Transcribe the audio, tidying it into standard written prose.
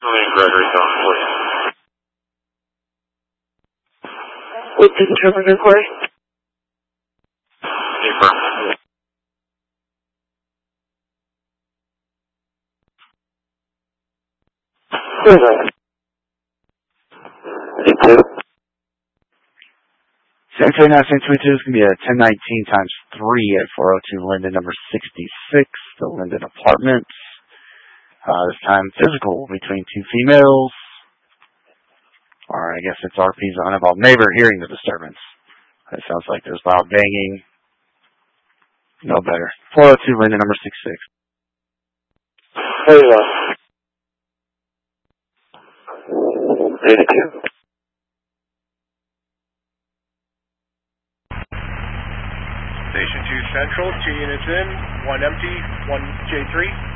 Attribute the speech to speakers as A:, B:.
A: Gregory, South 40.
B: What's the internal inquiry?
A: Affirmative.
B: Who is that? 22.
C: San Antonio 22 is going to be a 1019 times 3 at 402 Linden, number 66, the Linden Apartments. This time physical between two females. Or I guess it's RP's uninvolved neighbor hearing the disturbance. It sounds like there's loud banging. No better. 402 Linden, number 66.
B: Who is that? 82.
D: Station 2 Central, 2 units in, 1 empty, 1 J3.